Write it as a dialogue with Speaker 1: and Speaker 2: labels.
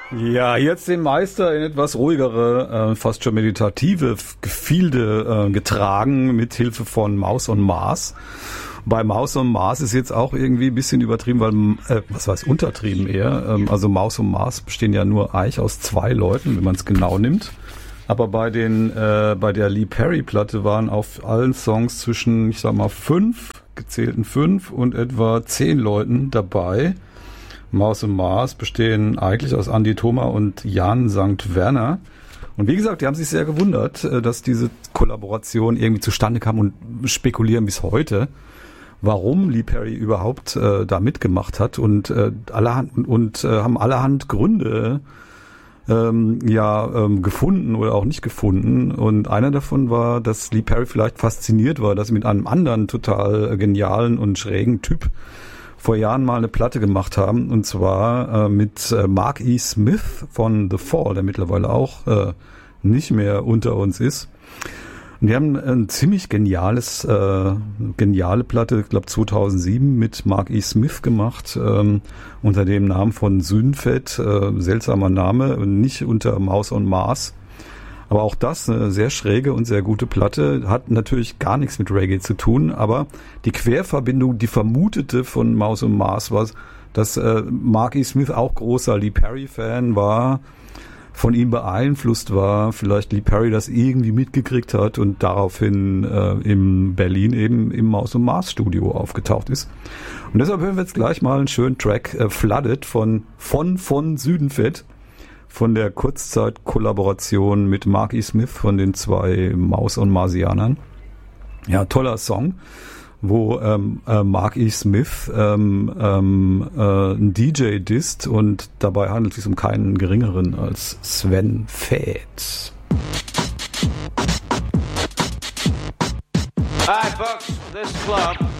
Speaker 1: Ja, jetzt den Meister in etwas ruhigere, fast schon meditative Gefilde getragen, mit Hilfe von Maus und Mars. Bei Maus und Mars ist jetzt auch irgendwie ein bisschen übertrieben, weil, untertrieben eher. Also Maus und Mars bestehen ja nur eigentlich aus 2 Leuten, wenn man es genau nimmt. Aber bei der Lee Perry Platte waren auf allen Songs zwischen, 5 und etwa 10 Leuten dabei. Maus und Mars bestehen eigentlich aus Andi Thoma und Jan St. Werner. Und wie gesagt, die haben sich sehr gewundert, dass diese Kollaboration irgendwie zustande kam und spekulieren bis heute, warum Lee Perry überhaupt da mitgemacht hat und haben allerhand Gründe gefunden oder auch nicht gefunden. Und einer davon war, dass Lee Perry vielleicht fasziniert war, dass sie mit einem anderen total genialen und schrägen Typ vor Jahren mal eine Platte gemacht haben, und zwar mit Mark E. Smith von The Fall, der mittlerweile auch nicht mehr unter uns ist. Und die haben ein ziemlich geniale Platte, ich glaube 2007, mit Mark E. Smith gemacht, unter dem Namen von Synfet, seltsamer Name, nicht unter Maus und Mars. Aber auch das eine sehr schräge und sehr gute Platte, hat natürlich gar nichts mit Reggae zu tun, aber die Querverbindung, die vermutete von Maus und Mars war, dass Mark E. Smith auch großer Lee Perry-Fan war, von ihm beeinflusst war, vielleicht Lee Perry das irgendwie mitgekriegt hat und daraufhin in Berlin eben im Maus und Mars Studio aufgetaucht ist. Und deshalb hören wir jetzt gleich mal einen schönen Track, Flooded von Südenfett, von der Kurzzeit-Kollaboration mit Mark E. Smith von den 2 Maus- und Marsianern. Ja, toller Song, wo Mark E. Smith einen DJ disst, und dabei handelt es sich um keinen geringeren als Sven Väth.
Speaker 2: Hi folks, this club